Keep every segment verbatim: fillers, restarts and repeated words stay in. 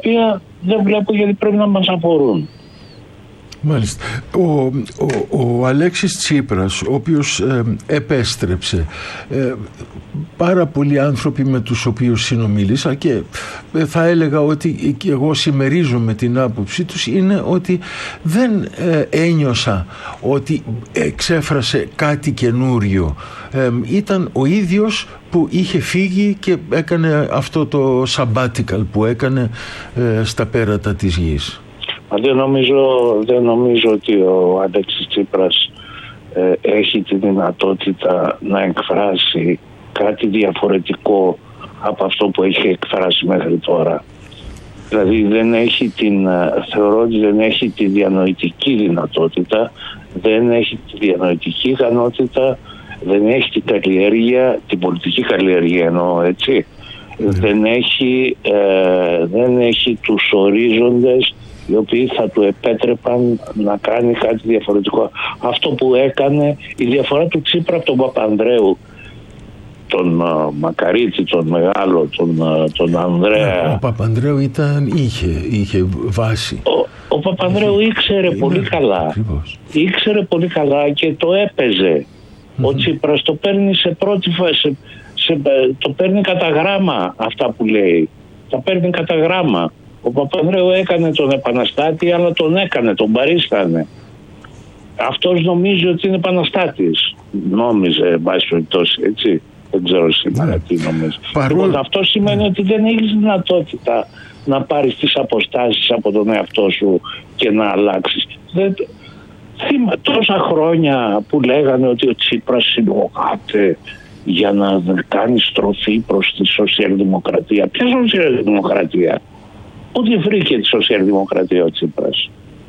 οποία δεν βλέπω γιατί πρέπει να μας αφορούν. Μάλιστα. Ο, ο, ο Αλέξης Τσίπρας, ο οποίος ε, επέστρεψε, ε, πάρα πολλοί άνθρωποι με τους οποίους συνομίλησα και ε, θα έλεγα ότι και εγώ συμμερίζομαι την άποψή τους, είναι ότι δεν ε, ένιωσα ότι εξέφρασε κάτι καινούριο. Ε, ήταν ο ίδιος που είχε φύγει και έκανε αυτό το sabbatical που έκανε ε, στα πέρατα της γης. Δεν νομίζω, δεν νομίζω ότι ο Αλέξης Τσίπρας ε, έχει τη δυνατότητα να εκφράσει κάτι διαφορετικό από αυτό που έχει εκφράσει μέχρι τώρα. Δηλαδή δεν έχει την, θεωρώ ότι δεν έχει τη διανοητική δυνατότητα, δεν έχει τη διανοητική ικανότητα, δεν έχει την καλλιέργεια, την πολιτική καλλιέργεια εννοώ, έτσι. Mm. Δεν έχει, ε, δεν έχει τους ορίζοντες οι οποίοι θα του επέτρεπαν να κάνει κάτι διαφορετικό. Αυτό που έκανε, η διαφορά του Τσίπρα από τον Παπανδρέου, τον uh, Μακαρίτη, τον Μεγάλο, τον, uh, τον Ανδρέα. Ο Παπανδρέου ήταν, είχε, είχε βάση. Ο, ο Παπανδρέου είχε, ήξερε είναι, πολύ καλά. Ακριβώς. Ήξερε πολύ καλά και το έπαιζε. Mm-hmm. Ο Τσίπρας το παίρνει σε πρώτη φάση, σε, το παίρνει κατά γράμμα αυτά που λέει. Τα παίρνει κατά γράμμα. Ο Παπανδρέου έκανε τον επαναστάτη, αλλά τον έκανε, τον παρίστανε. Αυτός νομίζει ότι είναι επαναστάτης. Νόμιζε, εν πάση περιπτώσει, έτσι. Δεν ξέρω σήμερα τι νομίζει. Παρόλο... Λοιπόν, αυτό σημαίνει ότι δεν έχεις δυνατότητα να πάρεις τις αποστάσεις από τον εαυτό σου και να αλλάξεις. Δεν... Θύμα, τόσα χρόνια που λέγανε ότι ο Τσίπρας συλλογάται για να κάνει στροφή προς τη σοσιαλδημοκρατία. Ποια σοσιαλδημοκρατία? Πότε βρήκε τη σοσιαλδημοκρατία ο Τσίπρας?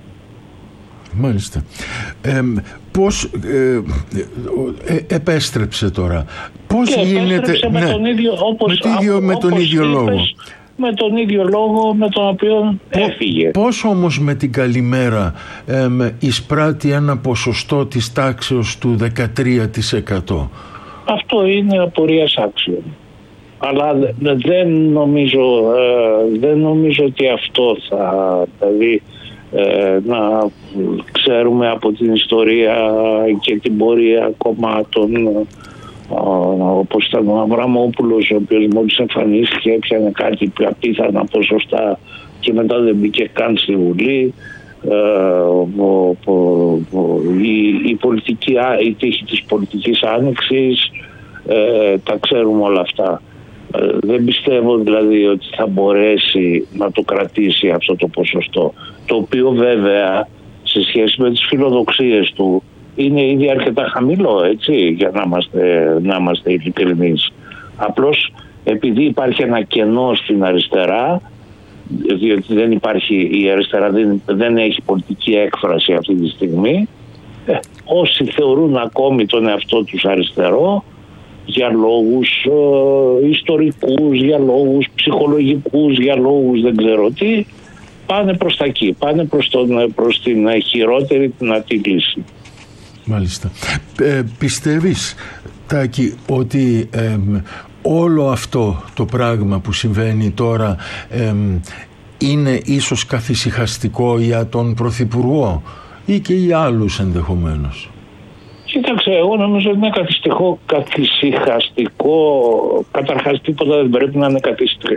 Μάλιστα. Ε, πώς ε, ε, επέστρεψε τώρα? Πώς και γίνεται... Επέστρεψε με ναι, τον ίδιο, όπως, με, το ίδιο, από, με τον όπως ίδιο είπες, λόγο. Με τον ίδιο λόγο με τον οποίο έφυγε. Πώς όμως με την καλημέρα ε, εισπράττει ένα ποσοστό της τάξεως του δεκατρία τοις εκατό? Αυτό είναι απορίας άξιων. Αλλά δεν νομίζω, ε, δεν νομίζω ότι αυτό θα, δηλαδή ε, να ξέρουμε από την ιστορία και την πορεία κομμάτων ε, όπως ήταν ο Αβραμόπουλος, ο οποίος μόλις εμφανίστηκε έπιανε κάτι απίθανα ποσοστά και μετά δεν μπήκε καν στη Βουλή. Ε, ο, ο, ο, η, η, πολιτική, η τύχη της πολιτικής άνοιξης, ε, τα ξέρουμε όλα αυτά. Ε, δεν πιστεύω δηλαδή ότι θα μπορέσει να το κρατήσει αυτό το ποσοστό, το οποίο βέβαια σε σχέση με τις φιλοδοξίες του είναι ήδη αρκετά χαμηλό, έτσι, για να είμαστε, να είμαστε ειλικρινείς. Απλώς επειδή υπάρχει ένα κενό στην αριστερά, διότι δεν υπάρχει, η αριστερά δεν, δεν έχει πολιτική έκφραση αυτή τη στιγμή, ε, όσοι θεωρούν ακόμη τον εαυτό τους αριστερό, για λόγους ε, ιστορικούς, για λόγους ψυχολογικούς, για λόγους δεν ξέρω τι, πάνε προς τα εκεί, πάνε προς, τον, προς την χειρότερη δυνατή λύση. Μάλιστα. Ε, πιστεύεις, Τάκη, ότι ε, όλο αυτό το πράγμα που συμβαίνει τώρα ε, είναι ίσως καθησυχαστικό για τον Πρωθυπουργό ή και για άλλους ενδεχομένως? Κοίταξε, εγώ νομίζω ότι είναι καθησυχαστικό. Καταρχάς τίποτα δεν πρέπει να είναι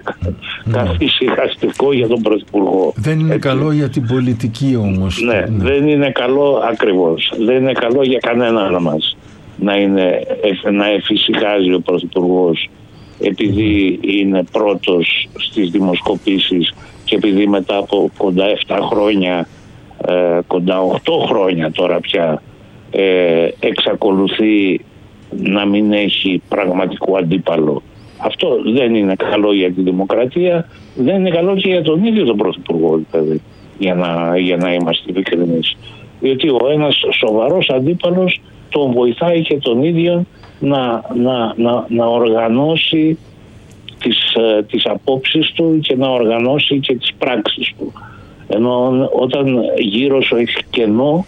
καθησυχαστικό για τον Πρωθυπουργό. Δεν είναι έτσι καλό για την πολιτική όμως. Ναι, ναι, δεν είναι καλό ακριβώς. Δεν είναι καλό για κανέναν μας να, είναι, να εφησυχάζει ο Πρωθυπουργός επειδή mm. είναι πρώτος στις δημοσκοπήσεις και επειδή μετά από κοντά επτά χρόνια, ε, κοντά οκτώ χρόνια τώρα πια, Ε, εξακολουθεί να μην έχει πραγματικό αντίπαλο. Αυτό δεν είναι καλό για τη δημοκρατία, δεν είναι καλό και για τον ίδιο τον Πρωθυπουργό, δηλαδή, για να, για να είμαστε ειλικρινείς. Διότι ο ένας σοβαρός αντίπαλος τον βοηθάει και τον ίδιο να, να, να, να οργανώσει τις, τις απόψεις του και να οργανώσει και τις πράξεις του. Ενώ όταν γύρω σου έχει κενό,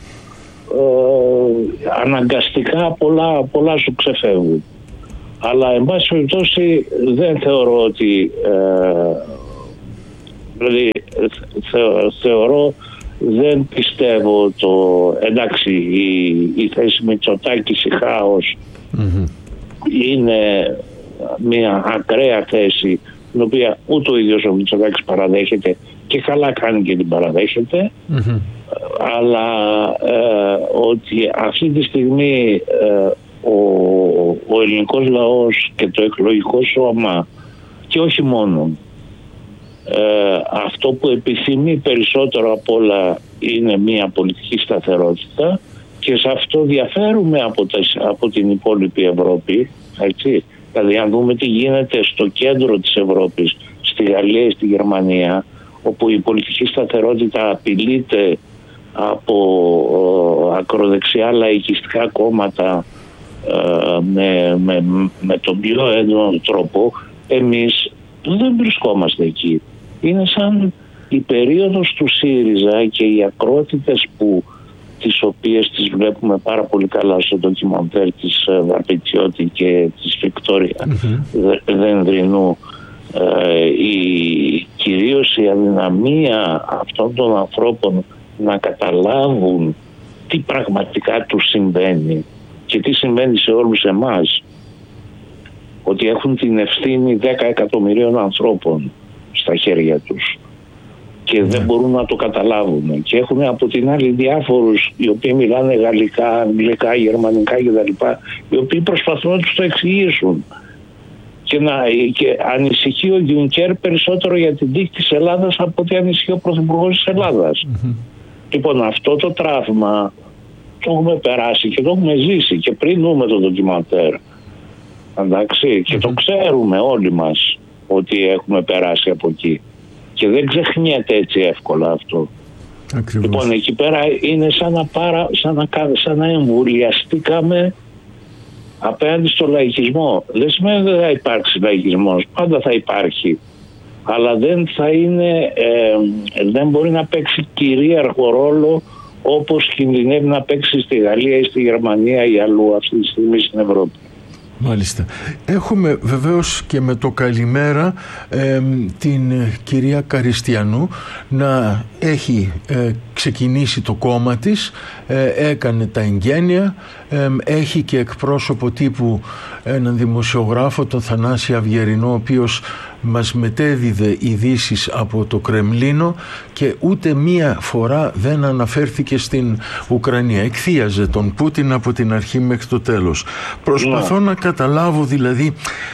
Ε, αναγκαστικά πολλά, πολλά σου ξεφεύγουν. Αλλά εν πάση περιπτώσει δεν θεωρώ ότι ε, Δηλαδή θε, θεωρώ, δεν πιστεύω το... Εντάξει, η, η θέση Μητσοτάκης, η χάος, mm-hmm. είναι μια ακραία θέση, την οποία ούτε ο ίδιος ο Μητσοτάκης παραδέχεται και καλά κάνει και την παραδέχεται, mm-hmm. αλλά ε, ότι αυτή τη στιγμή ε, ο, ο ελληνικός λαός και το εκλογικό σώμα, και όχι μόνο, ε, αυτό που επιθυμεί περισσότερο απ' όλα είναι μια πολιτική σταθερότητα, και σε αυτό διαφέρουμε από, τα, από την υπόλοιπη Ευρώπη, έτσι. Δηλαδή αν δούμε τι γίνεται στο κέντρο της Ευρώπης, στη Γαλλία ή στη Γερμανία, όπου η πολιτική σταθερότητα απειλείται από ε, ακροδεξιά λαϊκιστικά κόμματα ε, με, με, με τον πιο έντονο τρόπο, εμείς δεν βρισκόμαστε εκεί. Είναι σαν η περίοδος του ΣΥΡΙΖΑ και οι ακρότητες που, τις οποίες τις βλέπουμε πάρα πολύ καλά στο ντοκιμαντέρ της Βαρπιτσιώτη και της Βικτόρια mm-hmm. Δενδρινού, ε, η, κυρίως η αδυναμία αυτών των ανθρώπων να καταλάβουν τι πραγματικά τους συμβαίνει και τι συμβαίνει σε όλους εμάς, ότι έχουν την ευθύνη δέκα εκατομμυρίων ανθρώπων στα χέρια τους και δεν μπορούν να το καταλάβουν, και έχουν από την άλλη διάφορους οι οποίοι μιλάνε γαλλικά, αγγλικά, γερμανικά κτλ, οι οποίοι προσπαθούν να τους το εξηγήσουν, και, να, και ανησυχεί ο Γιουνκέρ περισσότερο για την τύχη της Ελλάδας από ότι ανησυχεί ο Πρωθυπουργός της Ελλάδας. Mm-hmm. Λοιπόν, αυτό το τραύμα το έχουμε περάσει και το έχουμε ζήσει και πριν δούμε το ντοκιμαντέρ, εντάξει, mm-hmm. και το ξέρουμε όλοι μας ότι έχουμε περάσει από εκεί. Και δεν ξεχνιέται έτσι εύκολα αυτό. Ακριβώς. Λοιπόν, εκεί πέρα είναι σαν να, πάρα, σαν να, σαν να εμβολιαστήκαμε απέναντι στο λαϊκισμό. Δεν σημαίνει ότι δεν θα υπάρξει λαϊκισμός. Πάντα θα υπάρχει. Αλλά δεν θα είναι, ε, δεν μπορεί να παίξει κυρίαρχο ρόλο όπως κινδυνεύει να παίξει στη Γαλλία ή στη Γερμανία ή αλλού αυτή τη στιγμή στην Ευρώπη. Μάλιστα. Έχουμε βεβαίως και με το καλημέρα ε, την κυρία Καριστιανού να έχει ε, ξεκινήσει το κόμμα της, ε, έκανε τα εγγένεια, ε, έχει και εκπρόσωπο τύπου έναν δημοσιογράφο, τον Θανάση Αυγερινό, ο οποίος μας μετέδιδε ειδήσεις από το Κρεμλίνο και ούτε μία φορά δεν αναφέρθηκε στην Ουκρανία. Εκθίαζε τον Πούτιν από την αρχή μέχρι το τέλος. Προσπαθώ να καταλάβω δηλαδή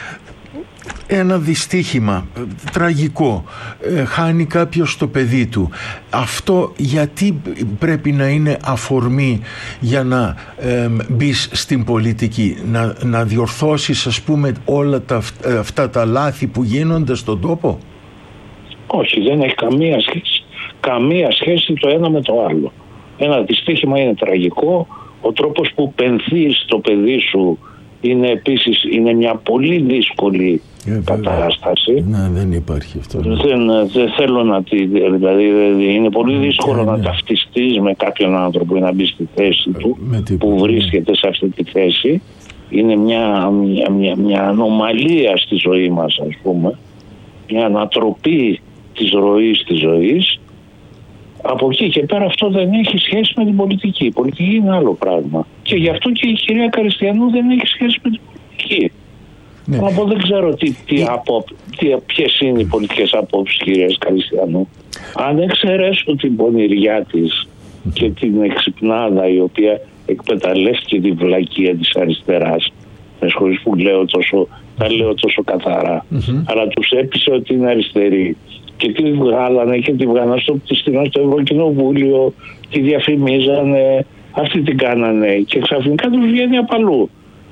ένα δυστύχημα τραγικό, ε, χάνει κάποιος το παιδί του. Αυτό γιατί πρέπει να είναι αφορμή για να ε, μπεις στην πολιτική, να, να διορθώσεις ας πούμε όλα τα, αυτά τα λάθη που γίνονται στον τόπο? Όχι, δεν έχει καμία σχέση. Καμία σχέση το ένα με το άλλο. Ένα δυστύχημα είναι τραγικό. Ο τρόπος που πενθείς το παιδί σου είναι επίσης είναι μια πολύ δύσκολη ε, κατάσταση. Ναι, δεν υπάρχει αυτό. Ναι. Δεν, δεν θέλω να τη... Δηλαδή είναι πολύ δύσκολο ναι, να ναι. ταυτιστείς με κάποιον άνθρωπο ή να μπει στη θέση του ε, που βρίσκεται σε αυτή τη θέση. Είναι μια, μια, μια, μια ανομαλία στη ζωή μας, ας πούμε. Μια ανατροπή της ροής της ζωής. Από εκεί και πέρα αυτό δεν έχει σχέση με την πολιτική. Η πολιτική είναι άλλο πράγμα. Και γι' αυτό και η κυρία Καριστιανού δεν έχει σχέση με την πολιτική. Ναι. Από δεν ξέρω τι, τι απο, τι, ποιες είναι οι πολιτικές απόψεις της κυρίας Καριστιανού. Αν εξαιρέσω την πονηριά της και την εξυπνάδα η οποία εκμεταλλεύτηκε τη βλακεία της αριστεράς, με συγχωρείς που λέω τόσο, τα λέω τόσο καθαρά, mm-hmm. αλλά τους έπεισε ότι είναι αριστεροί. Και τη βγάλανε και τη βγάλανε στο, στο Ευρωκοινοβούλιο, τη διαφημίζανε, αυτοί την κάνανε και ξαφνικά τους βγαίνει απ' αλλού.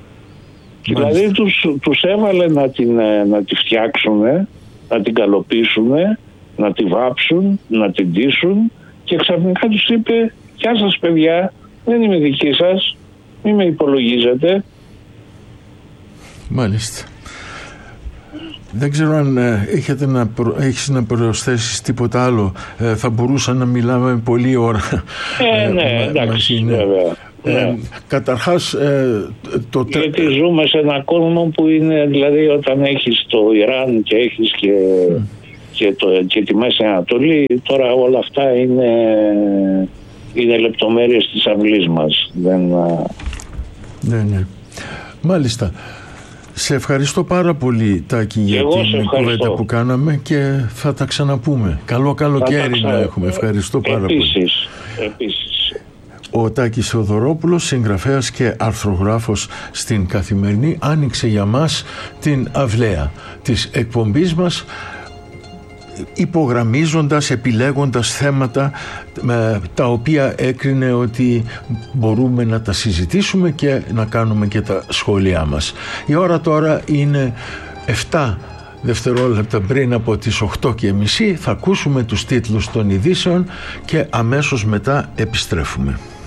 Δηλαδή τους, τους έβαλε να την, να τη φτιάξουν, να την καλοπίσουν, να τη βάψουν, να την ντύσουν και ξαφνικά τους είπε «Γεια σας παιδιά, δεν είμαι δική σας, μην με υπολογίζετε». Μάλιστα. Δεν ξέρω αν ε, έχετε να προ... έχεις να προσθέσεις τίποτα άλλο. Ε, θα μπορούσα να μιλάμε πολλή ώρα. Ε, ναι, ε, εντάξει, βέβαια. Ε, ναι. Καταρχάς ε, το... Γιατί ζούμε σε έναν κόσμο που είναι, δηλαδή όταν έχεις το Ιράν και έχεις και, mm. και, το, και τη Μέση Ανατολή. Τώρα όλα αυτά είναι, είναι λεπτομέρειες της αυλής μας. Δεν... Ναι, ναι. Μάλιστα. Σε ευχαριστώ πάρα πολύ, Τάκη, για την κουβέντα που κάναμε και θα τα ξαναπούμε. Καλό καλοκαίρι ξανα... να έχουμε. Ευχαριστώ πάρα επίσης, πολύ. Επίσης. Ο Τάκης Θεοδωρόπουλος, συγγραφέας και αρθρογράφος στην Καθημερινή, άνοιξε για μας την αυλαία της εκπομπής μας, υπογραμμίζοντας, επιλέγοντας θέματα με τα οποία έκρινε ότι μπορούμε να τα συζητήσουμε και να κάνουμε και τα σχόλιά μας. Η ώρα τώρα είναι επτά δευτερόλεπτα πριν από τις οκτώ και μισή. Θα ακούσουμε τους τίτλους των ειδήσεων και αμέσως μετά επιστρέφουμε.